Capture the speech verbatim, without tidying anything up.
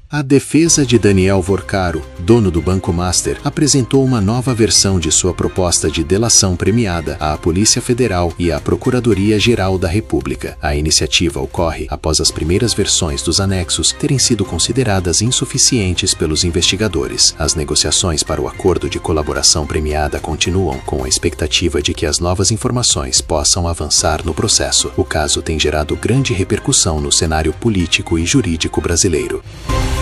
A defesa de Daniel Vorcaro, dono do Banco Master, apresentou uma nova versão de sua proposta de delação premiada à Polícia Federal e à Procuradoria-Geral da República. A iniciativa ocorre após as primeiras versões dos anexos terem sido consideradas insuficientes pelos investigadores. As negociações para o acordo de colaboração premiada continuam, com a expectativa de que as novas informações possam avançar no processo. O caso tem gerado grande repercussão no cenário político e jurídico brasileiro.